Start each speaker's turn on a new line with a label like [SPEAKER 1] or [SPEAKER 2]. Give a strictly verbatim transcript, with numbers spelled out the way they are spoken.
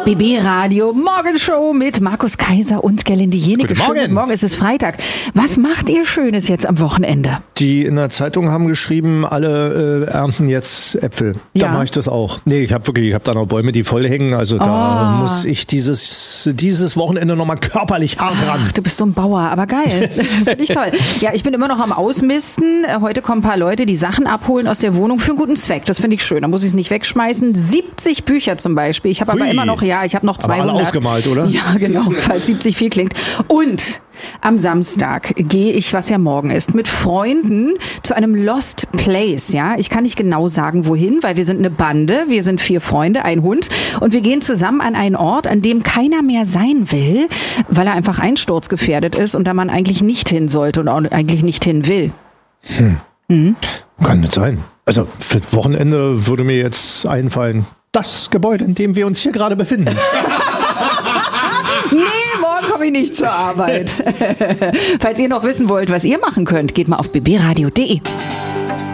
[SPEAKER 1] B B Radio Morgenshow mit Markus Kaiser und Gerlinde Jenecke.
[SPEAKER 2] Guten Morgen.
[SPEAKER 1] Guten Morgen, es ist Freitag. Was macht ihr Schönes jetzt am Wochenende?
[SPEAKER 2] Die in der Zeitung haben geschrieben, alle äh, ernten jetzt Äpfel. Da
[SPEAKER 1] Ja.
[SPEAKER 2] mache ich das auch. Nee, ich habe wirklich, ich habe da noch Bäume, die voll hängen. Also da
[SPEAKER 1] Oh.
[SPEAKER 2] muss ich dieses, dieses Wochenende nochmal körperlich hart ran.
[SPEAKER 1] Ach, du bist so ein Bauer, aber geil. Finde ich toll. Ja, ich bin immer noch am Ausmisten. Heute kommen ein paar Leute, die Sachen abholen aus der Wohnung für einen guten Zweck. Das finde ich schön. Da muss ich es nicht wegschmeißen. siebzig Bücher zum Beispiel. Ich habe aber
[SPEAKER 2] Hui.
[SPEAKER 1] immer noch, ja, ich habe noch
[SPEAKER 2] Aber alle
[SPEAKER 1] zweihundert.
[SPEAKER 2] ausgemalt, oder?
[SPEAKER 1] Ja, genau, falls siebzig viel klingt. Und am Samstag gehe ich, was ja morgen ist, mit Freunden zu einem Lost Place, ja. Ich kann nicht genau sagen, wohin, weil wir sind eine Bande, wir sind vier Freunde, ein Hund und wir gehen zusammen an einen Ort, an dem keiner mehr sein will, weil er einfach einsturzgefährdet ist und da man eigentlich nicht hin sollte und auch eigentlich nicht hin will.
[SPEAKER 2] Hm.
[SPEAKER 1] Mhm.
[SPEAKER 2] Kann nicht sein. Also für das Wochenende würde mir jetzt einfallen, das Gebäude, in dem wir uns hier gerade befinden.
[SPEAKER 1] Nee, morgen komme ich nicht zur Arbeit. Falls ihr noch wissen wollt, was ihr machen könnt, geht mal auf b b radio punkt de.